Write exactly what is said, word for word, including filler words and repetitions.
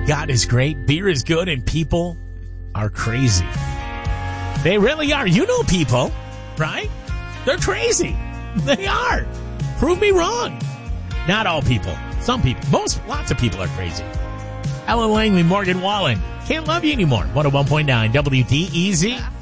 God is great, beer is good, and people are crazy. They really are. You know people, right? They're crazy. They are. Prove me wrong. Not all people. Some people. Most, lots of people are crazy. Ellen Langley, Morgan Wallen. Can't love you anymore. one oh one point nine W D E Z.